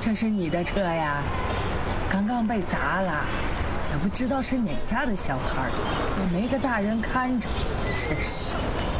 这是你的车呀？刚刚被砸了，也不知道是哪家的小孩，也没个大人看着，真是。